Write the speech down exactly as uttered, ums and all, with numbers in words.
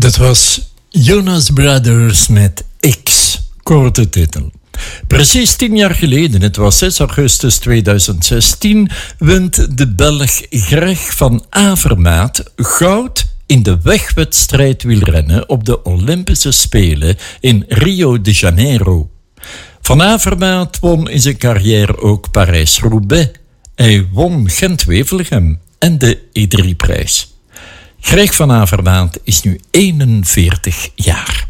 Dat was Jonas Brothers met X, korte titel. Precies tien jaar geleden, het was zes augustus tweeduizend zestien, wint de Belg Greg van Avermaat goud in de wegwedstrijd wielrennen op de Olympische Spelen in Rio de Janeiro. Van Avermaat won in zijn carrière ook Parijs-Roubaix. Hij won Gent-Wevelgem en de E drie prijs. Greg van Avermaat is nu eenenveertig jaar.